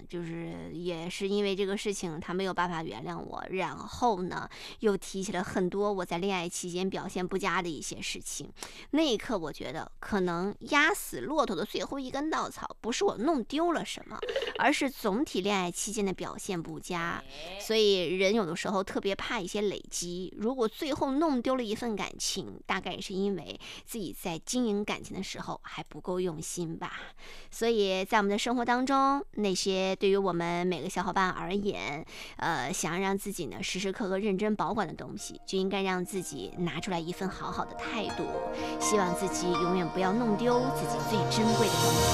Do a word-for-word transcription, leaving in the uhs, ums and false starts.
就是也是因为这个事情，他没有办法原谅我，然后呢，又提起了很多我在恋爱期间表现不佳的一些事情。那一刻，我觉得可能压死骆驼的最后一根稻草，不是我弄丢了什么，而是总体恋爱期间的表现不佳。所以人有的时候特别怕一些累积，如果最后弄丢了一份感情，大概也是因为自己在经营感情的时候还不够用心吧。所以在我们的生活当中，那些对于我们每个小伙伴而言，呃，想要让自己呢时时刻刻认真保管的东西，就应该让自己拿出来一份好好的态度，希望自己永远不要弄丢自己最珍贵的东西。